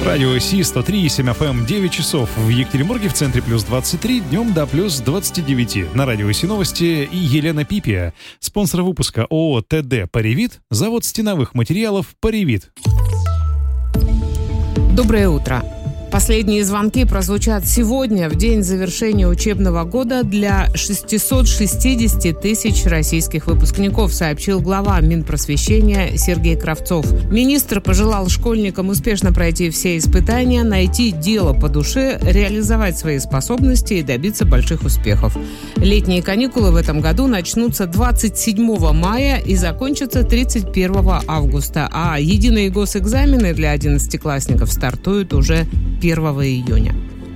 Радио Си 103,7 FM, 9 часов в Екатеринбурге, в центре плюс 23, днем до плюс 29. На Радио Си новости и Елена Пипия. Спонсор выпуска ООО ТД «Паривит», завод стеновых материалов «Паривит». Доброе утро. Последние звонки прозвучат сегодня, в день завершения учебного года, для 660 тысяч российских выпускников, сообщил глава Минпросвещения Сергей Кравцов. Министр пожелал школьникам успешно пройти все испытания, найти дело по душе, реализовать свои способности и добиться больших успехов. Летние каникулы в этом году начнутся 27 мая и закончатся 31 августа, а единые госэкзамены для 11-классников стартуют уже 1 июня.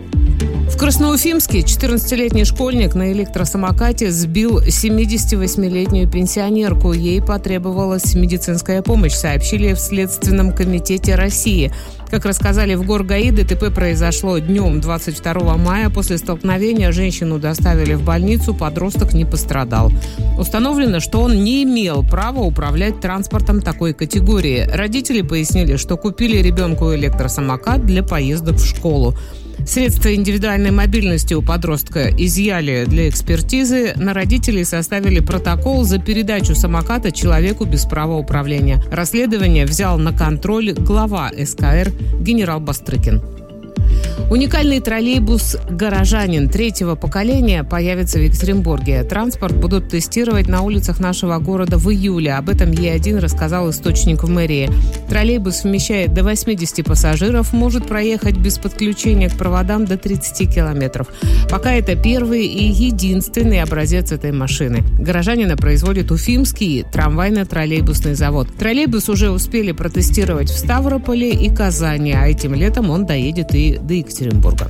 В Красноуфимске 14-летний школьник на электросамокате сбил 78-летнюю пенсионерку. Ей потребовалась медицинская помощь, сообщили в Следственном комитете России. Как рассказали в Горгаи, ДТП произошло днем 22 мая. После столкновения женщину доставили в больницу, подросток не пострадал. Установлено, что он не имел права управлять транспортом такой категории. Родители пояснили, что купили ребенку электросамокат для поездок в школу. Средства индивидуальной мобильности у подростка изъяли для экспертизы. На родителей составили протокол за передачу самоката человеку без права управления. Расследование взял на контроль глава СКР генерал Бастрыкин. Уникальный троллейбус «Горожанин» третьего поколения появится в Екатеринбурге. Транспорт будут тестировать на улицах нашего города в июле. Об этом Е1 рассказал источник в мэрии. Троллейбус вмещает до 80 пассажиров, может проехать без подключения к проводам до 30 километров. Пока это первый и единственный образец этой машины. «Горожанина» производит Уфимский трамвайно-троллейбусный завод. Троллейбус уже успели протестировать в Ставрополе и Казани, а этим летом он доедет и до Екатеринбурга.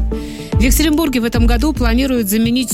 В Екатеринбурге в этом году планируют заменить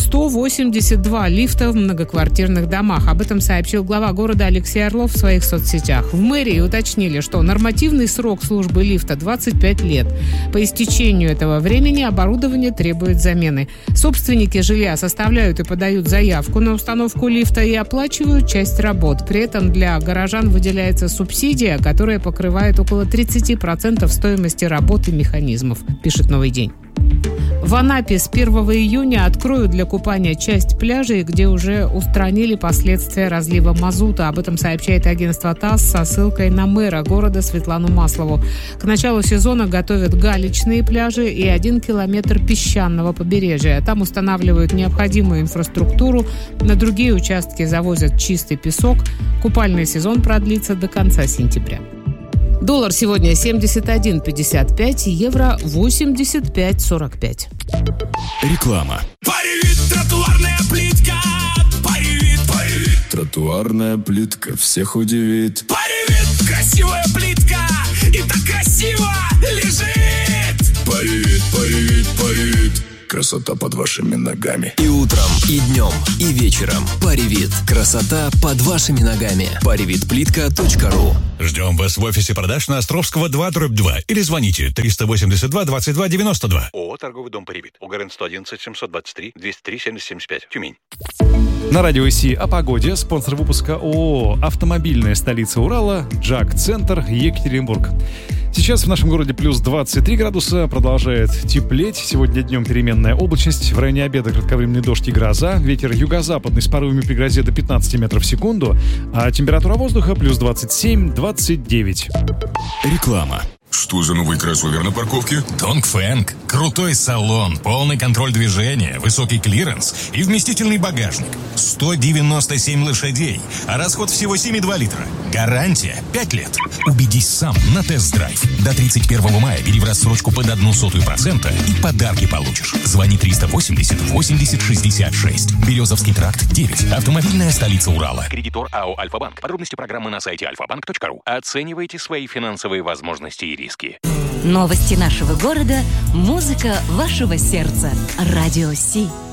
182 лифта в многоквартирных домах. Об этом сообщил глава города Алексей Орлов в своих соцсетях. В мэрии уточнили, что нормативный срок службы лифта 25 лет. По истечению этого времени оборудование требует замены. Собственники жилья составляют и подают заявку на установку лифта и оплачивают часть работ. При этом для горожан выделяется субсидия, которая покрывает около 30% стоимости работы механизмов, пишет «Новый день». В Анапе с 1 июня откроют для купания часть пляжей, где уже устранили последствия разлива мазута. Об этом сообщает агентство ТАСС со ссылкой на мэра города Светлану Маслову. К началу сезона готовят галечные пляжи и 1 километр песчаного побережья. Там устанавливают необходимую инфраструктуру, на другие участки завозят чистый песок. Купальный сезон продлится до конца сентября. Доллар сегодня 71,55, евро 85,45. Реклама. Паривит, тротуарная плитка. Паривит, паривит. Тротуарная плитка всех удивит. Паривит, красивая плитка. И так красиво лежит. Паривит, паривит, паривит. Красота под вашими ногами. И утром, и днем, и вечером. Паривит. Красота под вашими ногами. Паривитплитка.ру. Ждем вас в офисе продаж на Островского 2/2 или звоните 382 22 92. ООО «Торговый дом Паривит». УГРН 111 723 203 7075. Тюмень. На Радио Си о погоде. Спонсор выпуска ООО «Автомобильная столица Урала», «Джак-центр», Екатеринбург. Сейчас в нашем городе плюс 23 градуса, продолжает теплеть. Сегодня днем переменная облачность, в районе обеда кратковременный дождь и гроза. Ветер юго-западный с порывами при грозе до 15 метров в секунду, а температура воздуха плюс 27-29. Реклама. Что за новый кроссовер на парковке? Dongfeng. Крутой салон, полный контроль движения, высокий клиренс и вместительный багажник. 197 лошадей, а расход всего 7,2 литра. Гарантия 5 лет. Убедись сам на тест-драйв. До 31 мая бери в рассрочку под 0,01% и подарки получишь. Звони 380 80 66. Березовский тракт 9. Автомобильная столица Урала. Кредитор АО «Альфа-банк». Подробности программы на сайте alfabank.ru. Оценивайте свои финансовые возможности и риски. Новости нашего города, музыка вашего сердца. Радио Си.